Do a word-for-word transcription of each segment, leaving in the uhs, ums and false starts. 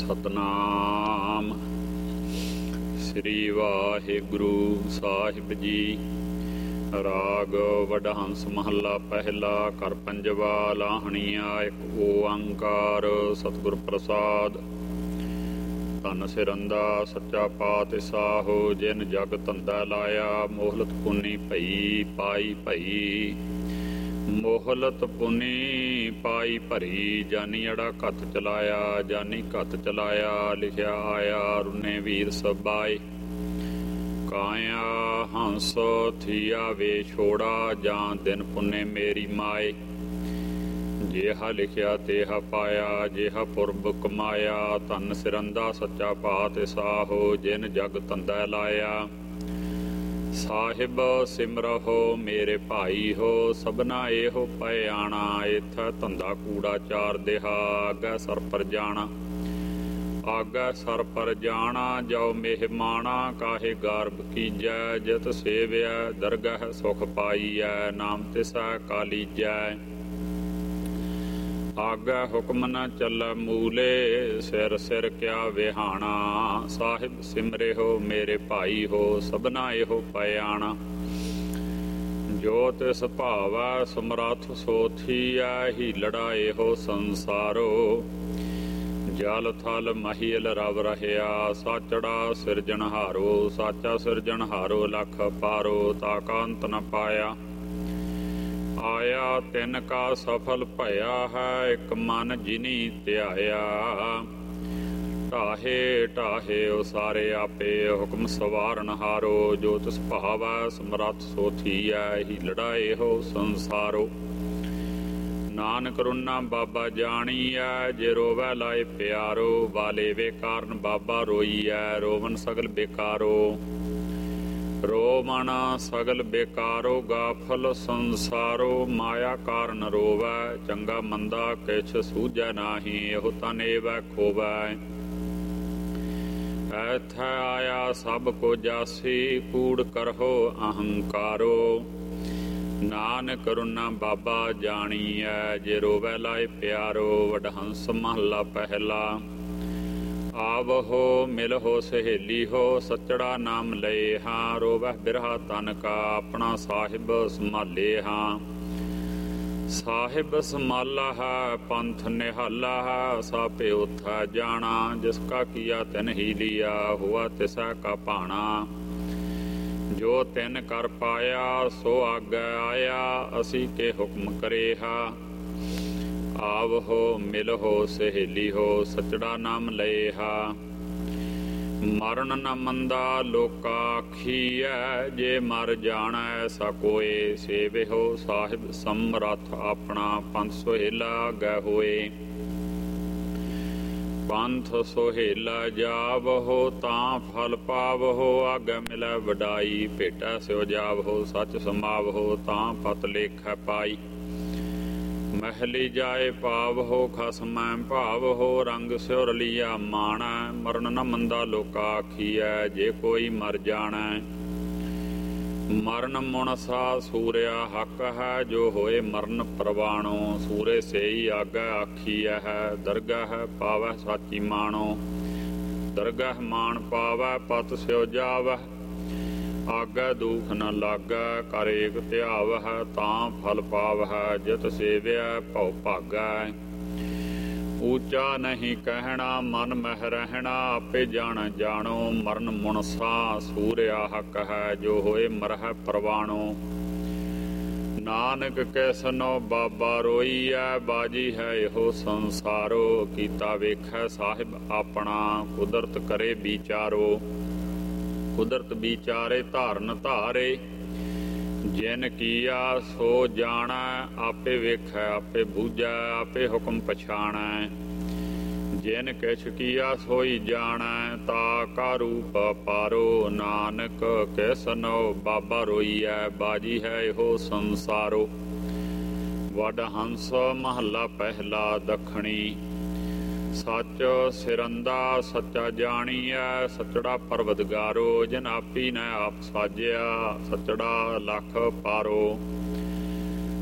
ਸਤਨਾਮ ਸ੍ਰੀ ਵਾਹਿਗੁਰੂ ਸਾਹਿਬ ਜੀ। ਰਾਗ ਵਡਹੰਸ ਮਹੱਲਾ ਪਹਿਲਾ। ਘਰ ਪੰਜਵਾ। ਲਾਹਣੀਆਂ ਇੱਕ ਓੰਕਾਰ ਸਤਿਗੁਰ ਪ੍ਰਸਾਦ। ਧੰਨ ਸਿਰੰਦਾ ਸੱਚਾ ਪਾਤਿਸਾਹੋ, ਜਿਨ ਜਗ ਧੰਦਾ ਲਾਇਆ। ਮੋਹਲਤ ਪੁੰਨੀ ਭਈ ਪਾਈ ਭਈ, ਮੋਹਲਤ ਪੁੰਨੀ ਪਾਈ ਭਰੀ। ਜਾਨੀ ਅੜਾ ਘੱਤ ਚਲਾਇਆ, ਜਾਨੀ ਘੱਤ ਚਲਾਇਆ। ਲਿਖਿਆ ਆਇਆ ਰੁਨੇ ਵੀਰ ਸਬਾਏ, ਕਾਇਆ ਹੰਸ ਥੀਆ ਵੇ ਛੋੜਾ। ਜਾਂ ਦਿਨ ਪੁੰਨੇ ਮੇਰੀ ਮਾਏ, ਜਿਹਾ ਲਿਖਿਆ ਤੇਹਾ ਪਾਇਆ। ਜਿਹਾ ਪੁਰਬ ਕਮਾਇਆ। ਧੰਨ ਸਿਰੰਦਾ ਸੱਚਾ ਪਾਤਿਸਾਹੋ, ਜਿਨ ਜਗ ਧੰਦਾ ਲਾਇਆ। ਸਾਹਿਬ ਸਿਮਰਹੁ ਮੇਰੇ ਭਾਈ ਹੋ, ਸਭਨਾ ਇਹੋ ਭਿਆਣਾ। ਇਥੈ ਧੰਦਾ ਕੂੜਾ ਚਾਰ ਦਿਹਾ, ਆਗੈ ਸਰ ਪਰ ਜਾਣਾ। ਆਗੈ ਸਰ ਪਰ ਜਾਣਾ, ਜਾਉ ਮਹਿਮਾਣਾ। ਕਾਹੇ ਗਾਰਬ ਕੀਜੈ, ਜਿਤ ਸੇਵਿਆ ਦਰਗਹਿ ਸੁਖ ਪਾਈਐ। ਨਾਮ ਤਿਸੈ ਕਾਲੀਜੈ, ਆਗੈ ਹੁਕਮ ਨ ਚੱਲੈ ਮੂਲੇ। ਸਿਰ ਸਿਰ ਕਿਆ ਵਿਹਾਣਾ, ਸਾਹਿਬ ਸਿਮਰਿਓ ਮੇਰੇ ਭਾਈ ਹੋ, ਸਭਨਾ ਇਹੋ ਭਿਆਣਾ। ਜੋ ਤਿਸ ਭਾਵੈ ਸਮਰੱਥ ਸੋ ਥੀਐ, ਹੀਲੜਾ ਇਹੋ ਸੰਸਾਰੋ। ਜਲ ਥਲ ਮਹੀਲ ਰਵ ਰਹਿਆ, ਸਾਚੜਾ ਸਿਰਜਣਹਾਰੋ। ਸਾਚਾ ਸਿਰਜਣਹਾਰੋ ਲਖ ਪਾਰੋ, ਤਾ ਕਾ ਅੰਤ ਨ ਪਾਇਆ। ਆਇਆ ਤਿਨ ਕਾ ਸਫਲ ਭਇਆ ਹੈ, ਇੱਕ ਮਨ ਜਿਨੀ ਧਿਆਇਆ। ਢਾਹੇ ਢਾਹੇ ਉਸਾਰੇ ਆਪੇ, ਹੁਕਮ ਸਵਾਰਨਹਾਰੋ। ਜੋ ਤਿਸ ਭਾਵੈ ਸਮਰੱਥ ਸੋ ਥੀਐ, ਹੀਲੜਾ ਇਹੋ ਸੰਸਾਰੋ। ਨਾਨਕ ਰੁਨਾ ਬਾਬਾ ਜਾਣੀਐ, ਜੇ ਰੋਵੈ ਲਾਏ ਪਿਆਰੋ। ਵਾਲੇ ਵੇ ਕਾਰਨ ਬਾਬਾ ਰੋਈਐ, ਰੋਵਨ ਸਗਲ ਬੇਕਾਰੋ। ਰੋਵਣ ਸਗਲ ਬੇਕਾਰੋ, ਗਾਫਲ ਸੰਸਾਰੋ। ਮਾਇਆ ਕਾਰਨ ਰੋਵੈ, ਚੰਗਾ ਮੰਦਾ ਕਿਛ ਸੂਝੈ ਨਾਹੀ। ਇਹੋ ਤਨ ਏਵੈ ਖੋਵੈ, ਐਥੈ ਆਇਆ ਸਭ ਕੋ ਜਾਸੀ। ਕੂੜ ਕਰਹੁ ਅਹੰਕਾਰੋ। ਨਾਨਕ ਰੁਨਾ ਬਾਬਾ ਜਾਣੀਐ, ਜੇ ਰੋਵੈ ਲਾਏ ਪਿਆਰੋ। ਵਡਹੰਸ ਮਹੱਲਾ ਪਹਿਲਾ। ਆਵਹੋ ਮਿਲਹੋ ਸਹੇਲੀ ਹੋ, ਸੱਚੜਾ ਨਾਮ ਲਏ ਹਾਂ। ਰੋਵਹਿ ਬਿਰਹਾ ਤਨ ਕਾ, ਆਪਣਾ ਸਾਹਿਬ ਸੰਭਾਲੇ ਹਾਂ। ਸਾਹਿਬ ਸੰਭਾਲਾ ਹੈ ਪੰਥ ਨਿਹਾਲਾ ਹੈ, ਸਾਪੇ ਉਥੈ ਜਾਣਾ। ਜਿਸ ਕਾ ਕੀਆ ਤਿਨ ਹੀ ਲੀਆ, ਹੁਆ ਤਿਸੈ ਕਾ ਭਾਣਾ। ਜੋ ਤਿਨ ਕਰ ਪਾਇਆ, ਸੋ ਆਗੈ ਆਇਆ। ਅਸੀਂ ਕੇ ਹੁਕਮ ਕਰੇਹਾ, ਆਵਹੋ ਮਿਲਹੋ ਸਹੇਲੀ ਹੋ। ਸੱਚੜਾ ਨਾਮ ਲਏਹਾ, ਮਰਨ ਨ ਮੰਦਾ ਲੋਕਾ ਆਖੀਐ। ਜੇ ਮਰ ਜਾਣਾ ਐਸਾ ਕੋਏ, ਸੇਵਿਹੋ ਸਾਹਿਬ ਸਮਰੱਥ ਆਪਣਾ। ਪੰਥ ਸੁਹੇਲਾ ਆਗੈ ਹੋਏ, ਪੰਥ ਸੁਹੇਲਾ ਜਾਵਹੋ। ਤਾਂ ਫਲ ਪਾਵਹੋ, ਆਗੈ ਮਿਲੈ ਵਡਾਈ। ਭੇਟਾ ਸਿਉ ਜਾਵਹੋ, ਸੱਚ ਸਮਾਵਹੋ। ਤਾਂ ਪਤ ਲੇਖੈ ਪਾਈ, ਮਹਿਲੀ ਜਾਏ ਪਾਵਹੋ। ਖਸਮੈ ਭਾਵਹੋ, ਰੰਗ ਸਿਉ ਰਲੀਆ ਮਾਣੈ। ਮਰਨ ਨ ਮੰਦਾ ਲੋਕਾ ਆਖੀਐ, ਜੇ ਕੋਈ ਮਰ ਜਾਣੈ। ਮਰਨ ਮੁਣਸਾ ਸੂਰਿਆ ਹੱਕ ਹੈ, ਜੋ ਹੋਏ ਮਰਨ ਪ੍ਰਵਾਣੋ। ਸੂਰੇ ਸੇਈ ਆਗੈ ਆਖੀਐ ਹੈ, ਦਰਗਹਿ ਪਾਵੈ ਸਾਚੀ ਮਾਣੋ। ਦਰਗਹਿ ਮਾਣ ਪਾਵੈ, ਪਤ ਸਿਉ ਜਾਵਹਿ। ਆਗੈ ਦੁਖ ਨ ਲਾਗੈ, ਕਰ ਏਕ ਧਿਆਵਹਿ। ਤਾਂ ਫਲ ਪਾਵਹਿ, ਜਿਤ ਸੇਵਿਆ ਭਉ ਭਾਗੈ। ਊਚਾ ਨਹੀਂ ਕਹਿਣਾ, ਮਨ ਮਹਿ ਰਹਿਣਾ। ਆਪੇ ਜਾਣ ਜਾਣੋ, ਮਰਨ ਮੁਣਸਾ ਸੂਰਿਆ ਹੱਕ ਹੈ। ਜੋ ਹੋਏ ਮਰਹਿ ਪ੍ਰਵਾਣੋ। ਨਾਨਕ ਕੈਸਨੋ ਬਾਬਾ ਰੋਈਐ, ਬਾਜੀ ਹੈ ਇਹੋ ਸੰਸਾਰੋ। ਕੀਤਾ ਵੇਖੈ ਸਾਹਿਬ ਆਪਣਾ, ਕੁਦਰਤ ਕਰੇ ਵਿਚਾਰੋ। ਕੁਦਰਤ ਵਿਚਾਰੇ ਧਾਰਨ ਧਾਰੇ, ਜਿਨ ਕੀਆ ਸੋ ਜਾਣੈ। ਆਪੇ ਵੇਖੈ ਆਪੇ ਬੂਝੈ, ਆਪੇ ਹੁਕਮ ਪਛਾਣੈ। ਜਿਨ ਕਿਛ ਕੀਆ ਸੋਈ ਜਾਣੈ, ਤਾ ਕਾ ਰੂਪ ਪਾਰੋ। ਨਾਨਕ ਕੈਸਨੋ ਬਾਬਾ ਰੋਈਐ, ਬਾਜੀ ਹੈ ਇਹੋ ਸੰਸਾਰੋ। ਵਡਹੰਸ ਮਹੱਲਾ ਪਹਿਲਾ। ਦੱਖਣੀ। ਸੱਚ ਸਿਰੰਦਾ ਸੱਚਾ ਜਾਣੀਐ, ਸੱਚੜਾ ਪਰਵਦਗਾਰੋ। ਜਿਨ ਆਪੀ ਨੇ ਆਪ ਸਾਜਿਆ, ਸੱਚੜਾ ਲਖ ਪਾਰੋ।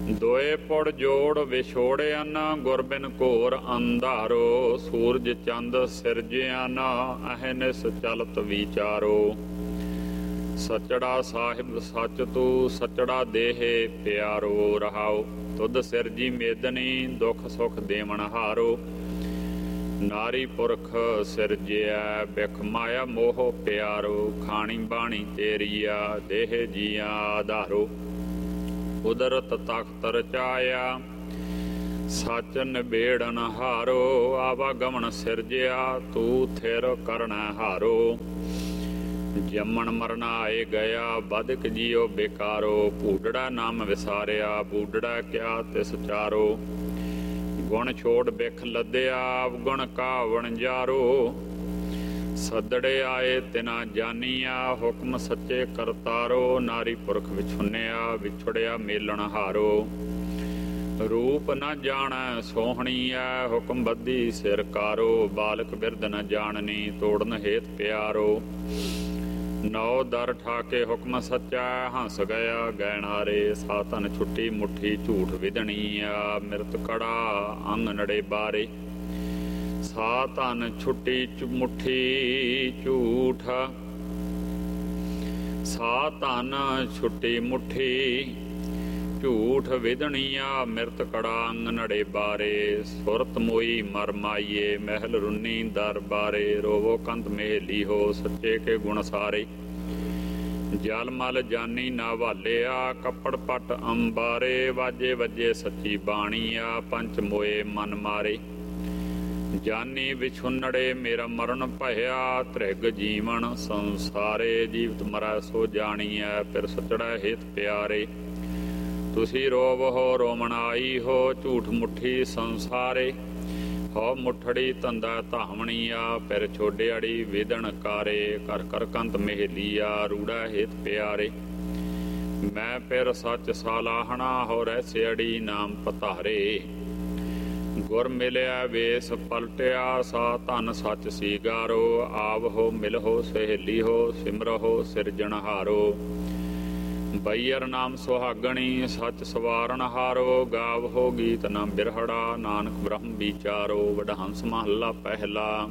ਦੋਏ ਪੁੜ ਜੋੜ ਵਿਛੋੜਿਆ ਨਾ, ਗੁਰ ਬਿਨ ਘੋਰ ਅੰਧਾਰੋ। ਸੂਰਜ ਚੰਦ ਸਿਰਜਿਆ ਨਾ, ਅਹਨਿਸ ਚਲਤ ਵਿਚਾਰੋ। ਸਚੜਾ ਸਾਹਿਬ ਸੱਚ ਤੂੰ, ਸਚੜਾ ਦੇਹ ਪਿਆਰੋ। ਰਹਾਉ ਤੁਧ ਸਿਰਜੀ ਮੇਦਨੀ, ਦੁਖ ਸੁਖ ਦੇਵਨ ਹਾਰੋ। ਨਾਰੀ ਪੁਰਖ ਸਿਰਜਿਆ, ਬਿਖ ਮਾਇਆ ਮੋਹ ਪਿਆਰੋ। ਖਾਣੀ ਬਾਣੀ ਤੇਰੀਆ, ਦੇਹ ਜੀਆਂ ਆਧਾਰੋ। ਕੁਦਰਤ ਤਖਤ ਰਚਾਇਆ, ਸੱਚ ਨਿਬੇੜਨ ਹਾਰੋ। ਆਵਾਗਮਨ ਸਿਰਜਿਆ, ਤੂੰ ਥਿਰ ਕਰਨਾ ਹਾਰੋ। ਜੰਮਣ ਮਰਨਾ ਆਏ ਗਿਆ, ਬਦਕ ਜੀਓ ਬੇਕਾਰੋ। ਭੂਡੜਾ ਨਾਮ ਵਿਸਾਰਿਆ, ਬੂਡੜਾ ਕਿਆ ਤਿਸ ਚਾਰੋ। ਗੁਣ ਛੋੜ ਬਿਖ ਲੱਦਿਆ, ਅਵਗੁਣ ਕਾ ਵਣਜਾਰੋ। ਸੱਦੜੇ ਆਏ ਤਿਨਾ ਜਾਨੀਆ, ਹੁਕਮ ਸੱਚੇ ਕਰਤਾਰੋ। ਨਾਰੀ ਪੁਰਖ ਵਿਛੁੰਨਿਆ, ਵਿਛੜਿਆ ਮੇਲਣ ਹਾਰੋ। ਰੂਪ ਨ ਜਾਣੈ ਸੋਹਣੀਐ, ਹੁਕਮ ਬੱਧੀ ਸਿਰ ਕਾਰੋ। ਬਾਲਕ ਬਿਰਧ ਨ ਜਾਣਨੀ, ਤੋੜਨ ਹੇਤ ਪਿਆਰੋ। ਨੌ ਦਰ ਠਾਕੇ ਹੁਕਮ ਸੱਚਾ, ਹੰਸ ਗਿਆ ਗੈਣਾਰੇ। ਸਾਤਨ ਛੁੱਟੀ ਮੁੱਠੀ ਝੂਠ ਵਿਦਣੀਆ, ਮਿਰਤ ਕੜਾ ਅੰਗ ਨੜੇ ਬਾਰੇ। ਸਾਤਨ ਛੁੱਟੀ ਮੁੱਠੀ ਝੂਠ, ਸਾਤਨ ਛੁੱਟੀ ਮੁੱਠੀ ਝੂਠ ਵਿਦਣੀਆ, ਮਿਰਤ ਕੜਾ ਅੰਗ ਨੜੇ ਬਾਰੇ। ਸੁਰਤ ਮੋਈ ਮਰ ਮਾਈਏ, ਮਹਿਲ ਰੁੰਨੀ ਦਰ ਬਾਰੇ। ਰੋਵੋ ਕੰਤ ਮੇਹਲੀ ਹੋ, ਸੱਚੇ ਕੇ ਗੁਣ ਸਾਰੇ। ਜਲ ਮਲ ਜਾਨੀ ਨਾ ਵਾਲਿਆ, ਕੱਪੜ ਪੱਟ ਅੰਬਾਰੇ। ਵਾਜੇ ਵੱਜੇ ਸੱਚੀ ਬਾਣੀਆ, ਪੰਚ ਮੋਏ ਮਨ ਮਾਰੇ। ਜਾਨੀ ਵਿਛੁੰਨੜੇ ਮੇਰਾ ਮਰਨ ਭਇਆ, ਤ੍ਰਿਗ ਜੀਵਨ ਸੰਸਾਰੇ। ਜੀਵਤ ਮਰੈ ਸੋ ਜਾਣੀਐ, ਫਿਰ ਸਚੜਾ ਹੇਤ ਪਿਆਰੇ। ਤੁਸੀਂ ਰੋਵ ਹੋ ਰੋਮਣ ਆਈ ਹੋ, ਝੂਠ ਮੁੱਠੀ ਸੰਸਾਰੇ। ਹੋ ਮੁੱਠੜੀ ਧੰਦਾ ਧਾਵਣੀਆ, ਫਿਰ ਛੋਡਿਆੜੀ ਵਿਦਣ ਕਾਰੇ। ਕਰ ਕਰ ਕੰਤ ਮੇਹਲੀਆ, ਰੂੜਾ ਹੇਤ ਪਿਆਰੇ। ਮੈਂ ਫਿਰ ਸੱਚ ਸਾਲਾਹਣਾ, ਹੋ ਰਹਿਸਿਆੜੀ ਨਾਮ ਪਤਾਰੇ। ਗੁਰ ਮਿਲਿਆ ਵੇਸ ਪਲਟਿਆ, ਸਾ ਧਨ ਸੱਚ ਸੀਗਾਰੋ। ਆਵ ਹੋ ਮਿਲ ਹੋ ਸਹੇਲੀ ਹੋ, ਸਿਮਰਹੋ ਸਿਰਜਣਹਾਰੋ। ਬਈਰ ਨਾਮ ਸੁਹਾਗਣੀ, ਸੱਚ ਸਵਾਰਨ ਹਾਰੋ। ਗਾਵ ਹੋ ਗੀਤ ਨਾ ਬਿਰਹੜਾ, ਨਾਨਕ ਬ੍ਰਹਮ ਵਿਚਾਰੋ। ਵਡਹੰਸ ਮਹੱਲਾ ਪਹਿਲਾ।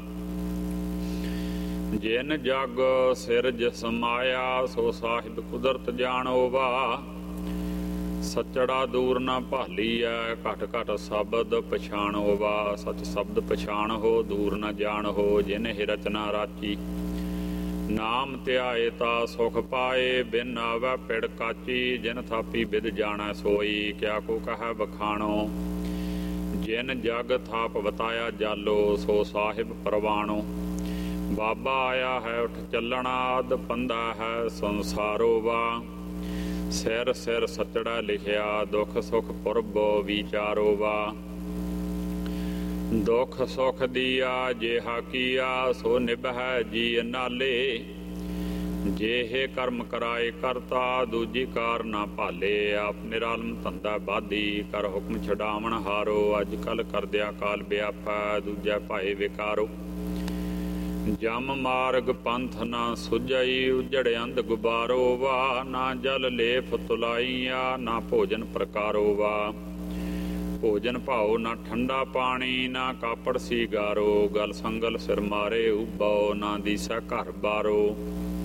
ਜਿਨ ਜਗ ਸਿਰਜ ਸਮਾਇਆ, ਸੋ ਸਾਹਿਬ ਕੁਦਰਤ ਜਾਣੋ ਵਾ। ਸਚੜਾ ਦੂਰ ਨਾ ਭਾਲੀਐ, ਘਟ ਘਟ ਸ਼ਬਦ ਪਛਾਣੋ ਵਾ। ਸਚ ਸ਼ਬਦ ਪਛਾਣੋ, ਦੂਰ ਨ ਜਾਣੋ। ਜਿਨ ਹਿ ਰਚਨਾ ਰਾਚੀ, ਨਾਮ ਧਿਆਏ ਤਾ ਸੁਖ ਪਾਏ। ਬਿਨ ਆਵੈ ਪਿੜ ਕਾਚੀ, ਜਿਨ ਥਾਪੀ ਬਿਦ ਜਾਣੈ ਸੋਈ। ਕਿਆ ਕੋ ਕਹੈ ਬਖਾਣੋ, ਜਿਨ ਜਗ ਥਾਪ ਵਤਾਇਆ ਜਾਲੋ। ਸੋ ਸਾਹਿਬ ਪ੍ਰਵਾਣੋ। ਬਾਬਾ ਆਇਆ ਹੈ ਉਠ ਚੱਲਣਾ, ਆਦ ਪੰਦਾ ਹੈ ਸੰਸਾਰੋ ਵਾ। ਸਿਰ ਸਿਰ ਸਚੜਾ ਲਿਖਿਆ, ਦੁਖ ਸੁਖ ਪੁਰਬ ਵਿਚਾਰੋ ਵਾ। ਦੁਖ ਸੁਖ ਦੀਆ ਜੇਹਾ ਕੀਆ, ਸੋ ਨਿਭੈ ਜੀ ਨਾਲੇ। ਜਿਹੇ ਕਰਮ ਕਰਾਏ ਕਰਤਾ, ਦੂਜੀ ਕਾਰ ਨਾ ਭਾਲੇ। ਆਪ ਨਿਰਾਲਮ ਧੰਦਾ ਬਾਧੀ, ਕਰ ਹੁਕਮ ਛਡਾਵਣ ਹਾਰੋ। ਅੱਜ ਕੱਲ ਕਰਦਿਆ ਕਾਲ ਵਿਆਪੈ, ਦੂਜਾ ਭਾਏ ਵਿਕਾਰੋ। ਜਮ ਮਾਰਗ ਪੰਥ ਨਾ ਸੁਝਈ, ਉਜੜ ਅੰਧ ਗੁਬਾਰੋ ਵਾ। ਨਾ ਜਲ ਲੇਫ ਤੁਲਾਈਆ, ਨਾ ਭੋਜਨ ਪ੍ਰਕਾਰੋ ਵਾ। ਭੋਜਨ ਭਾਉ ਨਾ ਠੰਡਾ ਪਾਣੀ, ਨਾ ਕਾਪੜ ਸੀਗਾਰੋ। ਗਲ ਸੰਗਲ ਸਿਰ ਮਾਰੇ ਉਬਾਓ, ਨਾ ਦੀਸਾ ਘਰ ਬਾਰੋ।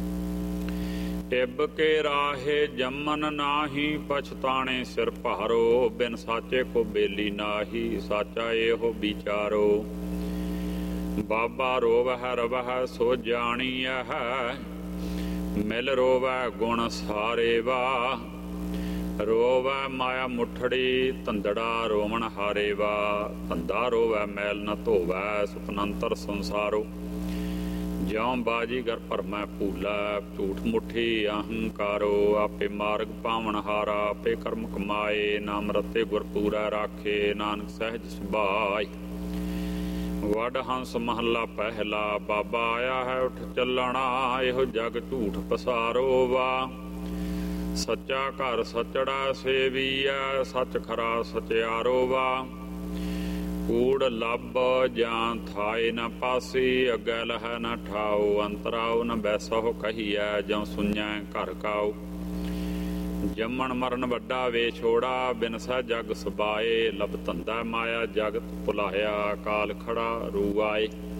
ਟਿੱਬ ਕੇ ਰਾਹੇ ਜੰਮਨ ਨਾਹੀ, ਪਛਤਾਣੇ ਸਿਰ ਭਾਰੋ। ਬਿਨ ਸਾਚੇ ਕੋ ਬੇਲੀ ਨਾਹੀ, ਸਾਚਾ ਇਹੋ ਵਿਚਾਰੋ। ਬਾਬਾ ਰੋਵਹਿ ਰਵਹਿ ਸੋ ਜਾਣੀਐ, ਮਿਲ ਰੋਵੈ ਗੁਣ ਸਾਰੇ ਵਾ। ਰੋਵੈ ਮਾਇਆ ਮੁੱਠੜੀ, ਧੰਦੜਾ ਰੋਵਣ ਹਾਰੇ ਵਾ। ਧੰਦਾ ਰੋਵੈ ਮੈਲ ਨ ਧੋਵੈ, ਸੁਪਨੰਤਰ ਸੰਸਾਰੋ। ਜਿਉ ਬਾਜੀਗਰ ਭਰਮੈ ਭੂਲਾ, ਝੂਠ ਮੁੱਠੀ ਅਹੰਕਾਰੋ। ਆਪੇ ਮਾਰਗ ਪਾਵਨ ਹਾਰਾ, ਆਪੇ ਕਰਮ ਕਮਾਏ। ਨਾਮ ਰਤੇ ਗੁਰ ਪੂਰਾ ਰਾਖੇ, ਨਾਨਕ ਸਹਿਜ ਸੁਭਾਏ। ਵਡ ਹੰਸ ਮਹੱਲਾ ਪਹਿਲਾ। ਬਾਬਾ ਆਇਆ ਹੈ ਉਠ ਚੱਲਣਾ, ਇਹੋ ਜਗ ਝੂਠ ਪਸਾਰੋ ਵਾ। ਸੱਚਾ ਘਰ ਸਚੜਾ ਸੇਵੀਐ, ਸੱਚ ਖਰਾ ਸਚਿਆਰੋ ਵਾ। ਕੂੜ ਲੱਭ ਜਾਂ ਥਾਏ ਨ ਪਾਸੀ, ਅੱਗੇ ਲਹੈ ਨ ਠਾਓ। ਅੰਤਰਾਓ ਨ ਬੈਸਹੁ ਕਹੀਐ, ਜਉ ਸੁਣਿਐ ਘਰ ਕਾਓ। ਜੰਮਣ ਮਰਨ ਵੱਡਾ ਵੇ ਛੋੜਾ, ਬਿਨਸੈ ਜਗ ਸੁਬਾਏ। ਲਬ ਧੰਦਾ ਮਾਇਆ ਜਗਤ ਭੁਲਾਇਆ, ਕਾਲ ਖੜਾ ਰੂ ਆਏ।